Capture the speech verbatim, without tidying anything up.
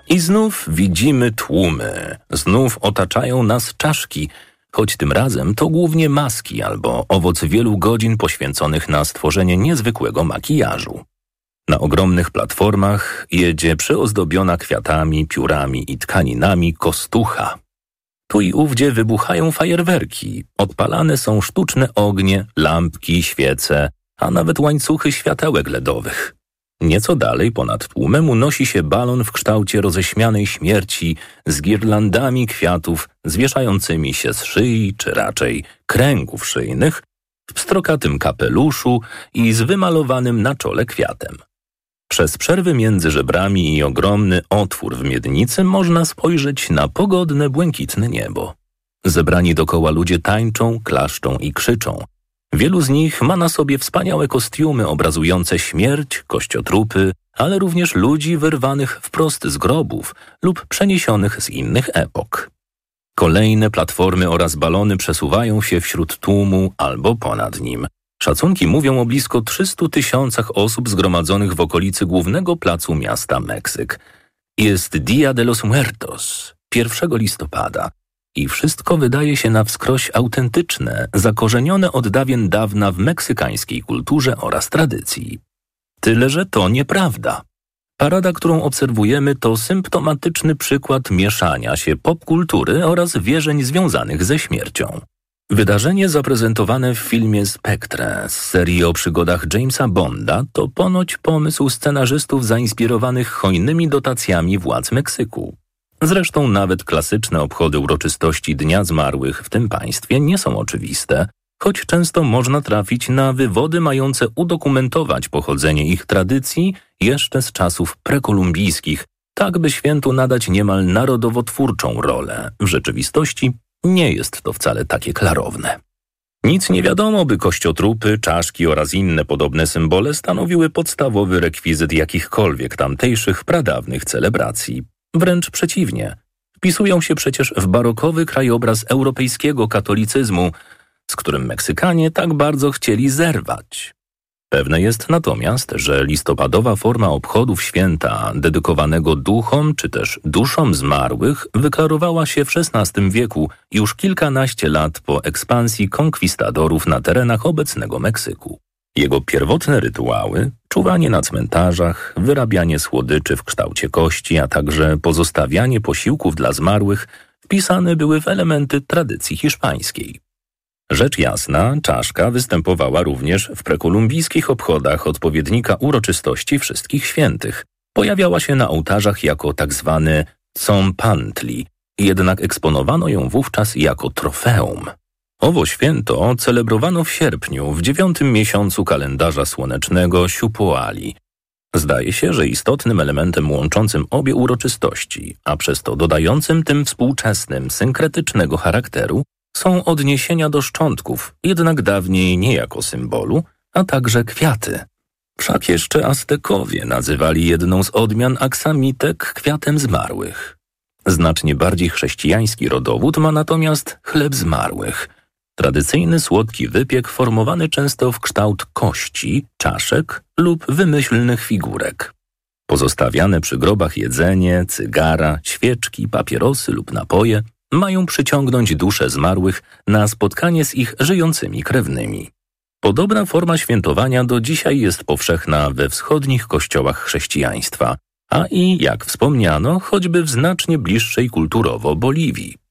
I znów widzimy tłumy, znów otaczają nas czaszki, choć tym razem to głównie maski albo owoc wielu godzin poświęconych na stworzenie niezwykłego makijażu. Na ogromnych platformach jedzie przyozdobiona kwiatami, piórami i tkaninami kostucha. Tu i ówdzie wybuchają fajerwerki, odpalane są sztuczne ognie, lampki, świece, a nawet łańcuchy światełek ledowych. Nieco dalej ponad tłumem unosi się balon w kształcie roześmianej śmierci z girlandami kwiatów zwieszającymi się z szyi, czy raczej kręgów szyjnych, w pstrokatym kapeluszu i z wymalowanym na czole kwiatem. Przez przerwy między żebrami i ogromny otwór w miednicy można spojrzeć na pogodne, błękitne niebo. Zebrani dokoła ludzie tańczą, klaszczą i krzyczą. Wielu z nich ma na sobie wspaniałe kostiumy obrazujące śmierć, kościotrupy, ale również ludzi wyrwanych wprost z grobów lub przeniesionych z innych epok. Kolejne platformy oraz balony przesuwają się wśród tłumu albo ponad nim. Szacunki mówią o blisko trzystu tysiącach osób zgromadzonych w okolicy głównego placu miasta Meksyk. Jest Dia de los Muertos, pierwszego listopada. I wszystko wydaje się na wskroś autentyczne, zakorzenione od dawien dawna w meksykańskiej kulturze oraz tradycji. Tyle, że to nieprawda. Parada, którą obserwujemy, to symptomatyczny przykład mieszania się popkultury oraz wierzeń związanych ze śmiercią. Wydarzenie zaprezentowane w filmie Spectre z serii o przygodach Jamesa Bonda to ponoć pomysł scenarzystów zainspirowanych hojnymi dotacjami władz Meksyku. Zresztą nawet klasyczne obchody uroczystości Dnia Zmarłych w tym państwie nie są oczywiste, choć często można trafić na wywody mające udokumentować pochodzenie ich tradycji jeszcze z czasów prekolumbijskich, tak by świętu nadać niemal narodowotwórczą rolę. W rzeczywistości nie jest to wcale takie klarowne. Nic nie wiadomo, by kościotrupy, czaszki oraz inne podobne symbole stanowiły podstawowy rekwizyt jakichkolwiek tamtejszych pradawnych celebracji. Wręcz przeciwnie. Wpisują się przecież w barokowy krajobraz europejskiego katolicyzmu, z którym Meksykanie tak bardzo chcieli zerwać. Pewne jest natomiast, że listopadowa forma obchodów święta dedykowanego duchom czy też duszom zmarłych wyklarowała się w szesnastym wieku, już kilkanaście lat po ekspansji konkwistadorów na terenach obecnego Meksyku. Jego pierwotne rytuały, czuwanie na cmentarzach, wyrabianie słodyczy w kształcie kości, a także pozostawianie posiłków dla zmarłych wpisane były w elementy tradycji hiszpańskiej. Rzecz jasna, czaszka występowała również w prekolumbijskich obchodach odpowiednika uroczystości Wszystkich Świętych. Pojawiała się na ołtarzach jako tak zwany tzompantli, jednak eksponowano ją wówczas jako trofeum. Owo święto celebrowano w sierpniu, w dziewiątym miesiącu kalendarza słonecznego Siupoali. Zdaje się, że istotnym elementem łączącym obie uroczystości, a przez to dodającym tym współczesnym, synkretycznego charakteru, są odniesienia do szczątków, jednak dawniej nie jako symbolu, a także kwiaty. Wszak jeszcze Aztekowie nazywali jedną z odmian aksamitek kwiatem zmarłych. Znacznie bardziej chrześcijański rodowód ma natomiast chleb zmarłych. Tradycyjny słodki wypiek formowany często w kształt kości, czaszek lub wymyślnych figurek. Pozostawiane przy grobach jedzenie, cygara, świeczki, papierosy lub napoje mają przyciągnąć dusze zmarłych na spotkanie z ich żyjącymi krewnymi. Podobna forma świętowania do dzisiaj jest powszechna we wschodnich kościołach chrześcijaństwa, a i, jak wspomniano, choćby w znacznie bliższej kulturowo Boliwii.